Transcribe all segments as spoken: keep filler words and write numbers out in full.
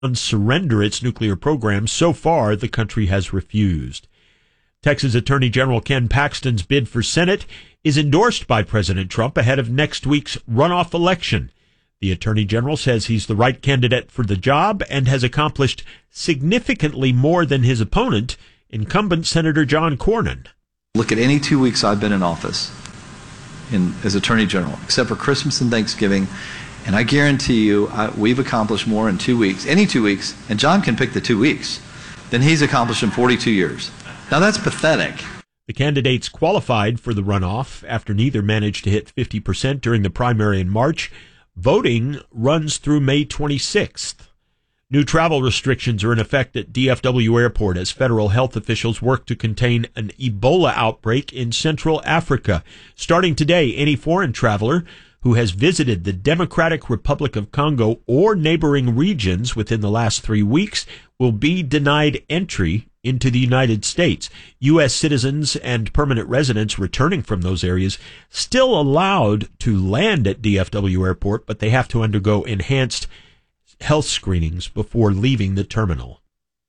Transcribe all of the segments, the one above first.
surrender its nuclear program. So far, the country has refused. Texas Attorney General Ken Paxton's bid for Senate is endorsed by President Trump ahead of next week's runoff election. The Attorney General says he's the right candidate for the job and has accomplished significantly more than his opponent, incumbent Senator John Cornyn. Look at any two weeks I've been in office in, as Attorney General, except for Christmas and Thanksgiving, and I guarantee you I, we've accomplished more in two weeks, any two weeks, and John can pick the two weeks, than he's accomplished in forty-two years. Now that's pathetic. The candidates qualified for the runoff after neither managed to hit fifty percent during the primary in March. Voting runs through May twenty-sixth. New travel restrictions are in effect at D F W Airport as federal health officials work to contain an Ebola outbreak in Central Africa. Starting today, any foreign traveler who has visited the Democratic Republic of Congo or neighboring regions within the last three weeks will be denied entry into the United States. U S citizens and permanent residents returning from those areas still allowed to land at D F W Airport, but they have to undergo enhanced health screenings before leaving the terminal.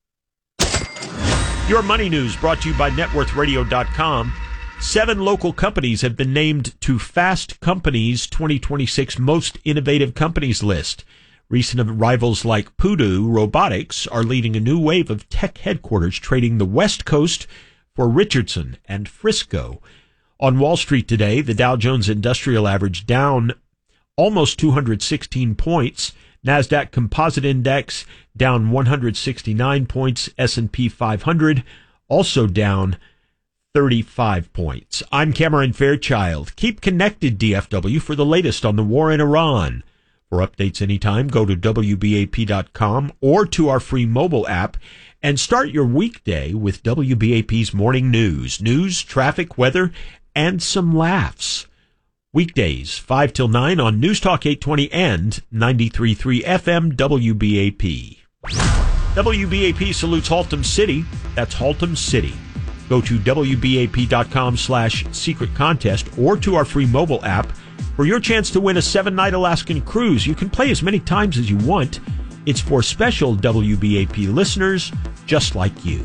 Your Money News brought to you by net worth radio dot com. Seven local companies have been named to Fast Company's twenty twenty-six Most Innovative Companies list. Recent rivals like Purdue Robotics are leading a new wave of tech headquarters trading the West Coast for Richardson and Frisco. On Wall Street today, the Dow Jones Industrial Average down almost two hundred sixteen points. NASDAQ Composite Index down one hundred sixty-nine points. S and P five hundred also down thirty-five points. I'm Cameron Fairchild. Keep connected, D F W, for the latest on the war in Iran. For updates anytime, go to W B A P dot com or to our free mobile app and start your weekday with W B A P's morning news. News, traffic, weather, and some laughs. Weekdays, five till nine on News Talk eight twenty and ninety-three point three F M W B A P. W B A P salutes Haltom City. That's Haltom City. Go to W B A P dot com slash secret contest or to our free mobile app for your chance to win a seven-night Alaskan cruise. You can play as many times as you want. It's for special W B A P listeners just like you.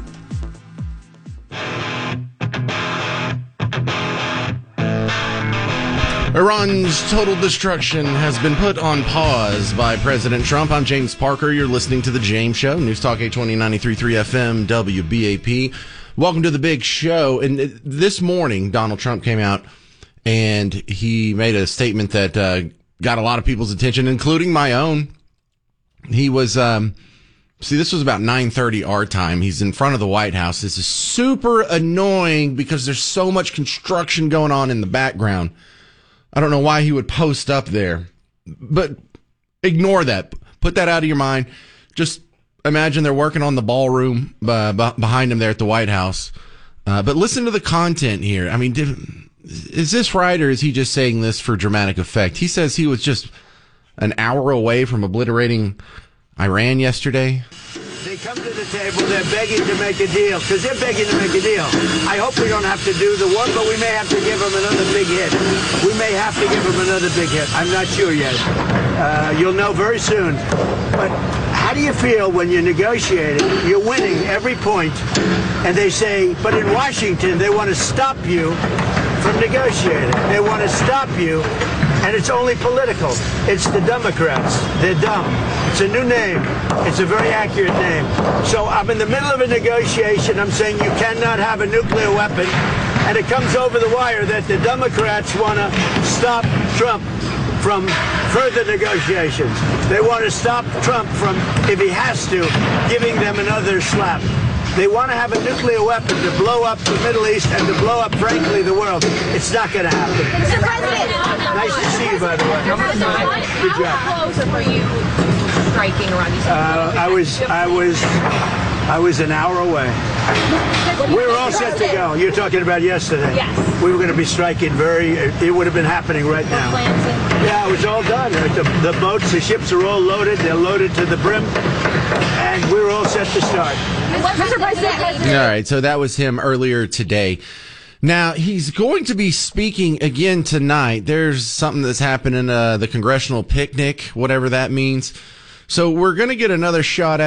Iran's total destruction has been put on pause by President Trump. I'm James Parker. You're listening to The James Show, News Talk eight twenty, ninety-three point three F M, W B A P. Welcome to the big show. And this morning, Donald Trump came out and he made a statement that uh, got a lot of people's attention, including my own. He was, um, see, this was about nine thirty our time. He's in front of the White House. This is super annoying because there's so much construction going on in the background. I don't know why he would post up there, but ignore that. Put that out of your mind. Just imagine they're working on the ballroom uh, behind him there at the White House. Uh, but listen to the content here. I mean, did, is this right, or is he just saying this for dramatic effect? He says he was just an hour away from obliterating Iran yesterday. They come to the table, they're begging to make a deal, because they're begging to make a deal. I hope we don't have to do the one, but we may have to give them another big hit. We may have to give them another big hit. I'm not sure yet. Uh, you'll know very soon. But how do you feel when you're negotiating, you're winning every point, and they say, but in Washington, they want to stop you from negotiating. They want to stop you, and it's only political. It's the Democrats. They're dumb. It's a new name. It's a very accurate name. So I'm in the middle of a negotiation. I'm saying you cannot have a nuclear weapon, and it comes over the wire that the Democrats want to stop Trump from further negotiations. They want to stop Trump from, if he has to, giving them another slap. They want to have a nuclear weapon to blow up the Middle East and to blow up, frankly, the world. It's not going to happen. Mister President, nice to see you, by the way. Good job. How close were you striking around these? Uh, I was, I was, I was an hour away. We were all set to go. You're talking about yesterday. Yes. We were going to be striking very. It would have been happening right now. Yeah, it was all done. The, the boats, the ships are all loaded. They're loaded to the brim, and we were all set to start. Mister President. All right, so that was him earlier today. Now, he's going to be speaking again tonight. There's something that's happening, uh, the congressional picnic, whatever that means. So we're going to get another shot